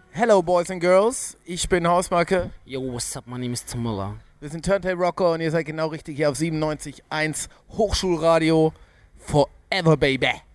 Hello Boys and Girls, ich bin Hausmarke. Yo, what's up, my name is Tim Müller. Wir sind Turntable Rocker und ihr seid genau richtig hier auf 97.1 Hochschulradio Forever Baby.